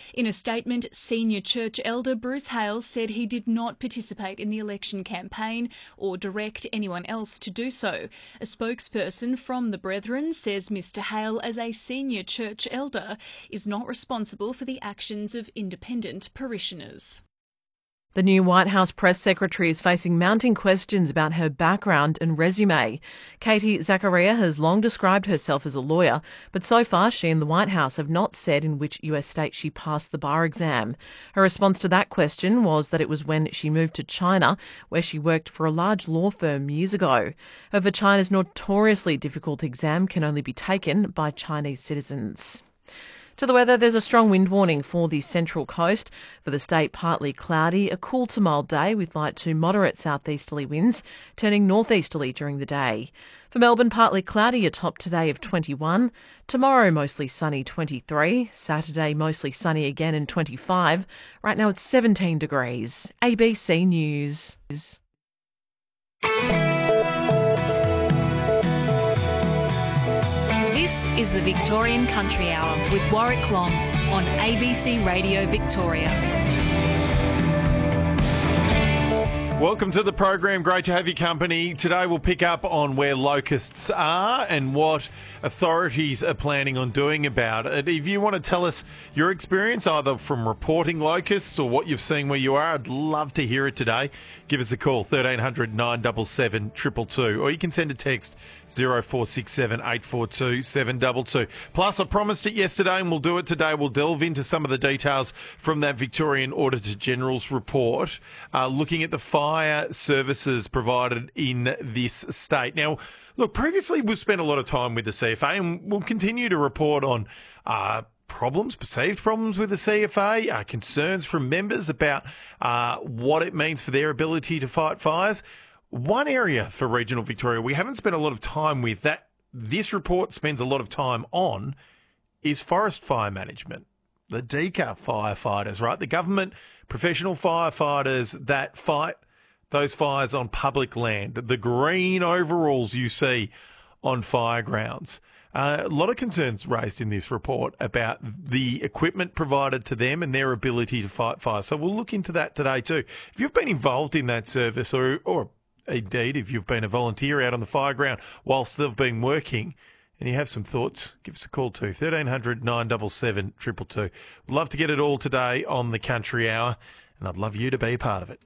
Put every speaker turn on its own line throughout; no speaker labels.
In a statement, senior church elder Bruce Hales said he did not participate in the election campaign or direct anyone else to do so. A spokesperson from the Brethren says Mr Hale, as a senior church elder, is not responsible for the actions of independent parishioners.
The new White House press secretary is facing mounting questions about her background and resume. Katie Zachariah has long described herself as a lawyer, but so far she and the White House have not said in which US state she passed the bar exam. Her response to that question was that it was when she moved to China, where she worked for a large law firm years ago. However, China's notoriously difficult exam can only be taken by Chinese citizens. To the weather, there's a strong wind warning for the Central Coast. For the state, partly cloudy, a cool to mild day with light to moderate southeasterly winds, turning northeasterly during the day. For Melbourne, partly cloudy, a top today of 21. Tomorrow, mostly sunny, 23. Saturday, mostly sunny again and 25. Right now it's 17 degrees. ABC News.
This is the Victorian Country Hour with Warwick Long on ABC Radio Victoria.
Welcome to the program. Great to have your company. Today we'll pick up on where locusts are and what authorities are planning on doing about it. If you want to tell us your experience, either from reporting locusts or what you've seen where you are, I'd love to hear it today. Give us a call, 1300 977 222, or you can send a text, 0467 842 722. Plus, I promised it yesterday and we'll do it today. We'll delve into some of the details from that Victorian Auditor General's report, looking at the fire services provided in this state. Now, look, previously we've spent a lot of time with the CFA and we'll continue to report on perceived problems with the CFA, concerns from members about what it means for their ability to fight fires. One area for regional Victoria we haven't spent a lot of time with, that this report spends a lot of time on, is forest fire management. The DECA firefighters, right? The government professional firefighters that fight those fires on public land, the green overalls you see on fire grounds. A lot of concerns raised in this report about the equipment provided to them and their ability to fight fire. So we'll look into that today too. If you've been involved in that service or indeed if you've been a volunteer out on the fire ground whilst they've been working and you have some thoughts, give us a call too, 1300 977 222. We'd love to get it all today on the Country Hour and I'd love you to be a part of it.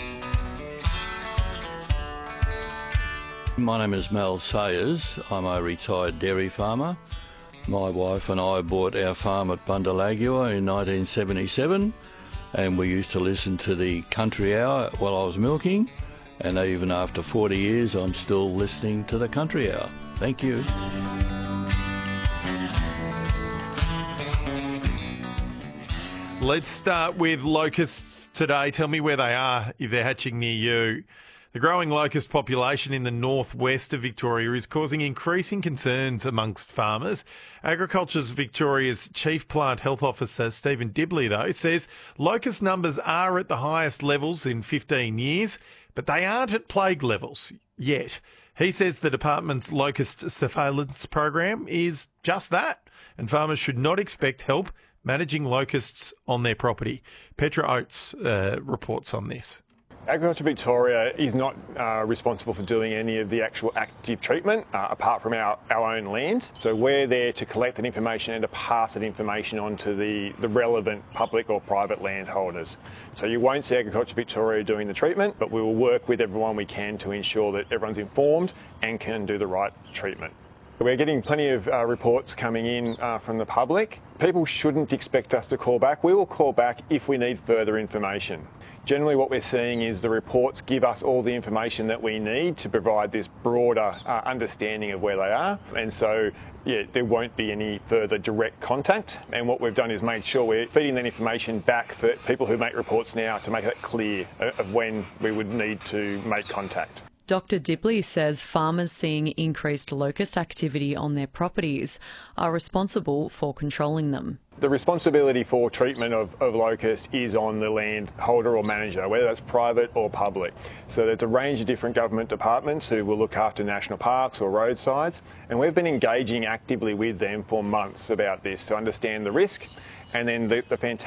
My name is Mel Sayers. I'm a retired dairy farmer. My wife and I bought our farm at Bundalagua in 1977 and we used to listen to the Country Hour while I was milking, and even after 40 years I'm still listening to the Country Hour. Thank you.
Let's start with locusts today. Tell me where they are if they're hatching near you. The growing locust population in the northwest of Victoria is causing increasing concerns amongst farmers. Agriculture Victoria's Chief Plant Health Officer, Stephen Dibley, though, says locust numbers are at the highest levels in 15 years, but they aren't at plague levels yet. He says the department's locust surveillance program is just that, and farmers should not expect help managing locusts on their property. Petra Oates reports on this.
Agriculture Victoria is not responsible for doing any of the actual active treatment apart from our own land. So we're there to collect that information and to pass that information on to the relevant public or private landholders. So you won't see Agriculture Victoria doing the treatment, but we will work with everyone we can to ensure that everyone's informed and can do the right treatment. We're getting plenty of reports coming in from the public. People shouldn't expect us to call back. We will call back if we need further information. Generally what we're seeing is the reports give us all the information that we need to provide this broader understanding of where they are. And so, yeah, there won't be any further direct contact. And what we've done is made sure we're feeding that information back for people who make reports now to make it clear of when we would need to make contact.
Dr Dibley says farmers seeing increased locust activity on their properties are responsible for controlling them.
The responsibility for treatment of locust is on the landholder or manager, whether that's private or public. So there's a range of different government departments who will look after national parks or roadsides, and we've been engaging actively with them for months about this to understand the risk and then the fantastic